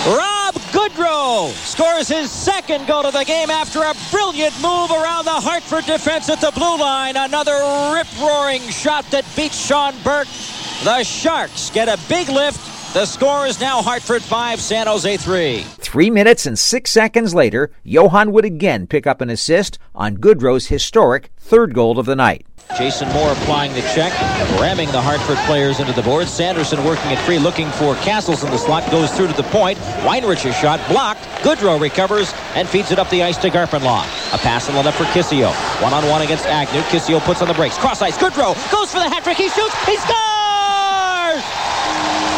Rob Goodrow scores his second goal of the game after a brilliant move around the Hartford defense at the blue line. Another rip-roaring shot that beats Sean Burke. The Sharks get a big lift. The score is now Hartford 5, San Jose 3. 3 minutes and 6 seconds later, Johan would again pick up an assist on Goodrow's historic third goal of the night. Jason Moore applying the check, ramming the Hartford players into the board. Sanderson working it free, looking for Castles in the slot, goes through to the point. Weinrich's shot blocked. Goodrow recovers and feeds it up the ice to Garpenlaw. A pass on the left for Kissio. One-on-one against Agnew. Kissio puts on the brakes. Cross ice. Goodrow goes for the hat trick. He shoots. He scores!